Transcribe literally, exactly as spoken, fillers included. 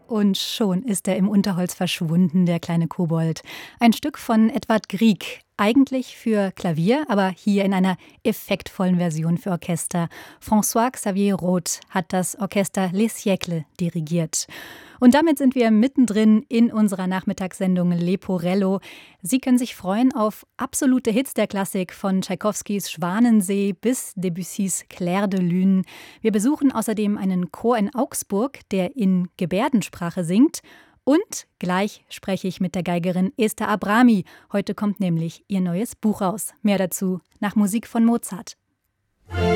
Und schon ist er im Unterholz verschwunden, der kleine Kobold. Ein Stück von Edvard Grieg, eigentlich für Klavier, aber hier in einer effektvollen Version für Orchester. François-Xavier Roth hat das Orchester Les Siècles dirigiert. Und damit sind wir mittendrin in unserer Nachmittagssendung Leporello. Sie können sich freuen auf absolute Hits der Klassik von Tschaikowskis Schwanensee bis Debussys Clair de Lune. Wir besuchen außerdem einen Chor in Augsburg, der in Gebärdensprache singt. Und gleich spreche ich mit der Geigerin Esther Abrami. Heute kommt nämlich ihr neues Buch raus. Mehr dazu nach Musik von Mozart.